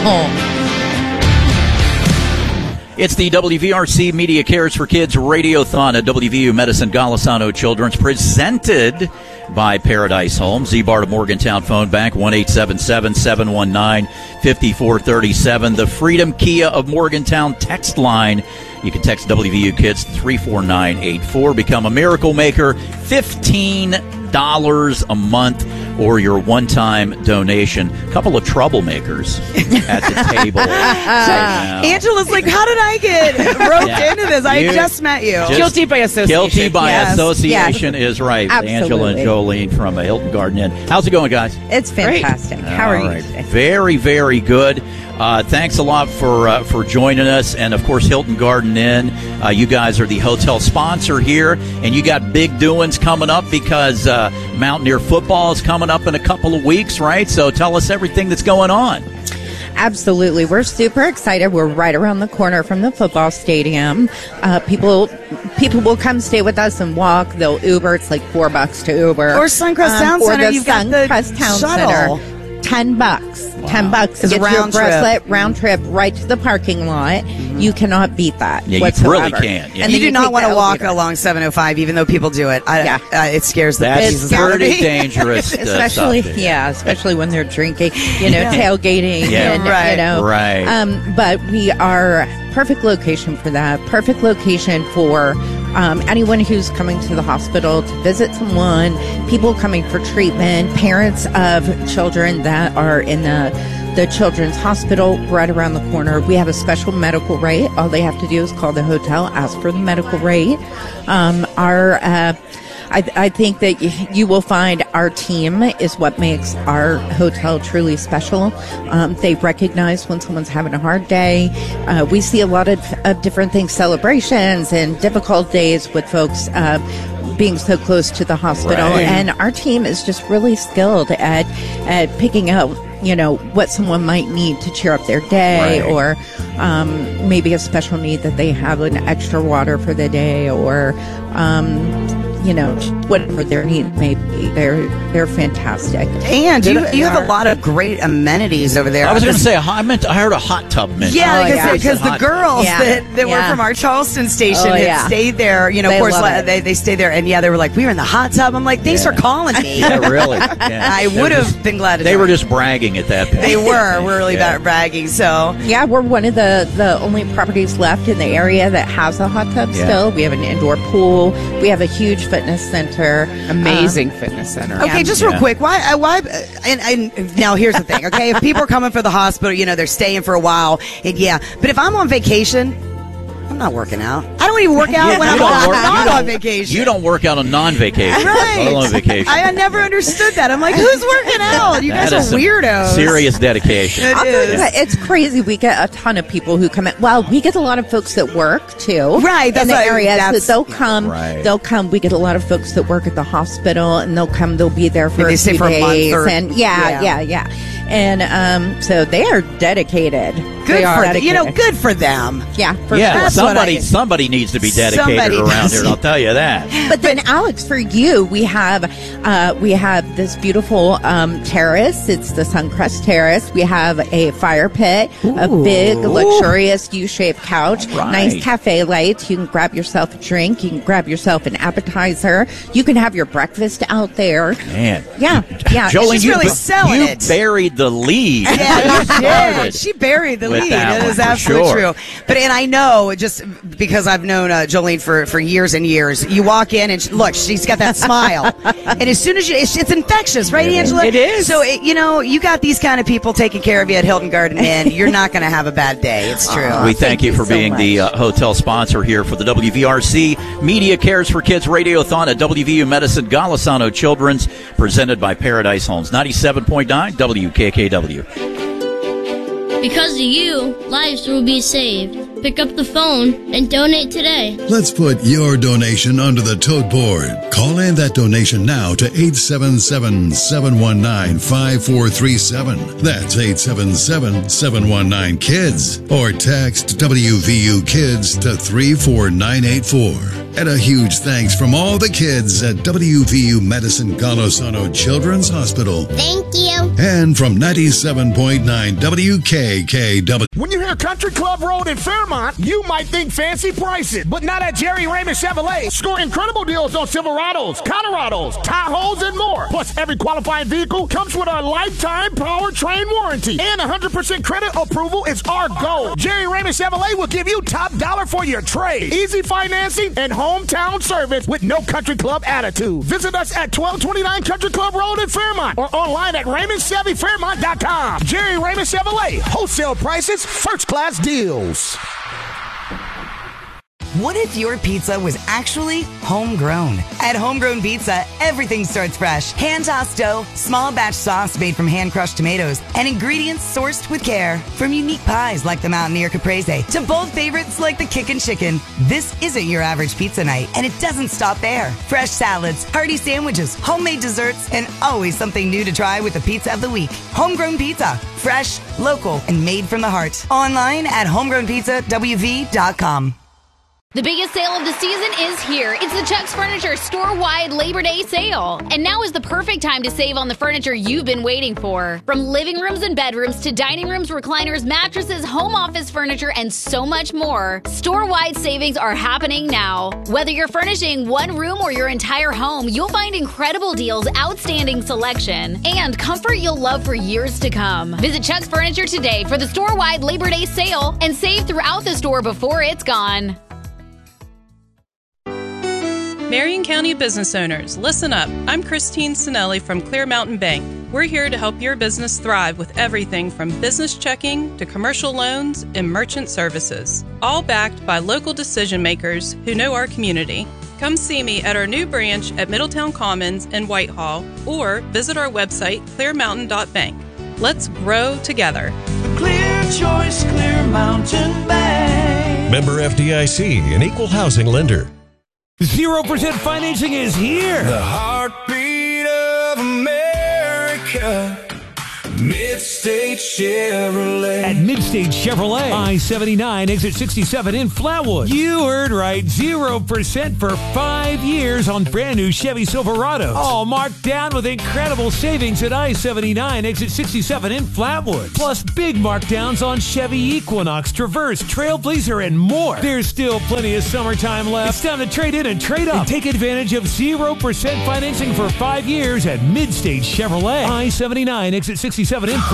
It's the WVRC Media Cares for Kids Radiothon at WVU Medicine Golisano Children's, presented by Paradise Homes. Z-Bar to Morgantown Phone Bank, 1-877-719-5437. The Freedom Kia of Morgantown text line. You can text WVU Kids 34984. Become a Miracle Maker, $15 a month, or your one-time donation. A couple of troublemakers at the table. Angela's like, how did I get roped into this? I just met you. Guilty by association. Guilty by association is right. Absolutely. Angela and Jolene from Hilton Garden Inn. How's it going, guys? It's fantastic. How are you today? Very, very good. Thanks a lot for joining us. And, of course, Hilton Garden Inn. You guys are the hotel sponsor here. And you got big doings coming up because Mountaineer football is coming up in a couple of weeks, right? So tell us everything that's going on. Absolutely. We're super excited. We're right around the corner from the football stadium. People will come stay with us and walk. They'll Uber. It's like $4 to Uber. Or Suncrest Town Center. Or the You've got the Suncrest Town shuttle. Center. $10. Wow. $10 to get your bracelet round trip right to the parking lot. Mm-hmm. You cannot beat that. Yeah, whatsoever. you really can't. Yeah. And you do not want to walk along 705, even though people do it. It scares the That's pretty dangerous. Especially, especially when they're drinking, tailgating. Yeah. And, right. But we are perfect location for that. Perfect location for anyone who's coming to the hospital to visit someone, people coming for treatment, parents of children that are in the children's hospital right around the corner. We have a special medical rate. All they have to do is call the hotel, ask for the medical rate. I think that you will find our team is what makes our hotel truly special. They recognize when someone's having a hard day. We see a lot of different things, celebrations and difficult days with folks being so close to the hospital. Right. And our team is just really skilled at picking out, what someone might need to cheer up their day, or maybe a special need that they have, an extra water for the day, or whatever their need may be. They're fantastic. And you have a lot of great amenities over there. I was going to say, I heard a hot tub mentioned. Yeah, because the girls that were from our Charleston station had stayed there. Of course, they stayed there, and they were like, we were in the hot tub. I'm like, thanks for calling me. Yeah, really. Yeah. I would have been glad to. They were just bragging at that point. They were really bragging. So we're one of the only properties left in the area that has a hot tub still. We have an indoor pool. We have a huge fitness center. Amazing fitness center. Okay, just real quick. Why? And now here's the thing. Okay, if people are coming for the hospital, they're staying for a while, and but if I'm on vacation, I'm not working out. I don't even work out when I'm not on vacation. You don't work out on non-vacation. Right. On vacation. I never understood that. I'm like, who's working out? You guys are weirdos. Serious dedication. It's crazy. We get a ton of people who come in. Well, we get a lot of folks that work, too. Right. That's in the area. So they'll come. Right. They'll come. We get a lot of folks that work at the hospital, and they'll come. They'll be there for a few for days. A month and And so they are dedicated. Good for them. Yeah, somebody needs to be dedicated around here. I'll tell you that. But then, Alex, for you, we have this beautiful terrace. It's the Suncrest Terrace. We have a fire pit, a big, luxurious U-shaped couch, nice cafe lights. You can grab yourself a drink. You can grab yourself an appetizer. You can have your breakfast out there. Man, Jolene, she's really selling it. You buried the lead. Yeah, she buried the lead. That is absolutely true. But I know, just because I've known Jolene for years and years, you walk in and she's got that smile, and as soon as it's infectious, right, Angela? It is. So you got these kind of people taking care of you at Hilton Garden Inn. You're not going to have a bad day. It's true. We thank you for being the hotel sponsor here for the WVRC Media Cares for Kids Radiothon at WVU Medicine Golisano Children's, presented by Paradise Homes, 97.9 WKKW. Because of you, lives will be saved. Pick up the phone and donate today. Let's put your donation under the tote board. Call in that donation now to 877-719-5437. That's 877-719-KIDS. Or text WVU Kids to 34984. And a huge thanks from all the kids at WVU Medicine Golisano Children's Hospital. Thank you. And from 97.9 WKKW. When you hear Country Club Road in Fairmont, you might think fancy prices, but not at Jerry Raymond Chevrolet. Score incredible deals on Silverados, Colorados, Tahoes, and more. Plus, every qualifying vehicle comes with a lifetime powertrain warranty. And 100% credit approval is our goal. Jerry Raymond Chevrolet will give you top dollar for your trade. Easy financing and hometown service with no country club attitude. Visit us at 1229 Country Club Road in Fairmont or online at RaymondChevyFairmont.com. Jerry Raymond Chevrolet. Wholesale prices, first class deals. What if your pizza was actually homegrown? At Homegrown Pizza, everything starts fresh. Hand-tossed dough, small batch sauce made from hand-crushed tomatoes, and ingredients sourced with care. From unique pies like the Mountaineer Caprese to bold favorites like the Kickin' Chicken. This isn't your average pizza night, and it doesn't stop there. Fresh salads, hearty sandwiches, homemade desserts, and always something new to try with the pizza of the week. Homegrown Pizza. Fresh, local, and made from the heart. Online at homegrownpizzawv.com. The biggest sale of the season is here. It's the Chuck's Furniture store-wide Labor Day sale. And now is the perfect time to save on the furniture you've been waiting for. From living rooms and bedrooms to dining rooms, recliners, mattresses, home office furniture, and so much more. Store-wide savings are happening now. Whether you're furnishing one room or your entire home, you'll find incredible deals, outstanding selection, and comfort you'll love for years to come. Visit Chuck's Furniture today for the store-wide Labor Day sale and save throughout the store before it's gone. Marion County business owners, listen up. I'm Christine Sinelli from Clear Mountain Bank. We're here to help your business thrive with everything from business checking to commercial loans and merchant services, all backed by local decision makers who know our community. Come see me at our new branch at Middletown Commons in Whitehall or visit our website, clearmountain.bank. Let's grow together. The clear choice, Clear Mountain Bank. Member FDIC, an equal housing lender. 0% financing is here. The heartbeat of America. Midstate Chevrolet. At Midstate Chevrolet, I-79, exit 67 in Flatwood. You heard right, 0% for 5 years on brand new Chevy Silverados. All marked down with incredible savings at I-79, exit 67 in Flatwood. Plus big markdowns on Chevy Equinox, Traverse, Trailblazer, and more. There's still plenty of summertime left. It's time to trade in and trade up. And take advantage of 0% financing for 5 years at Midstate Chevrolet. I-79, exit 67 in